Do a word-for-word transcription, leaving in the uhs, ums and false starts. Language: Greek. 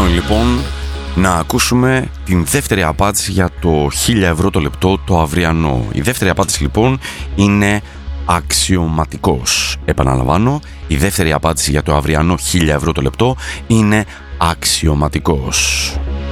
λοιπόν να ακούσουμε την δεύτερη απάντηση για το χίλια ευρώ το λεπτό το αυριανό. Η δεύτερη απάντηση λοιπόν είναι αξιωματικός. Επαναλαμβάνω, η δεύτερη απάντηση για το αυριανό χίλια ευρώ το λεπτό είναι αξιωματικός.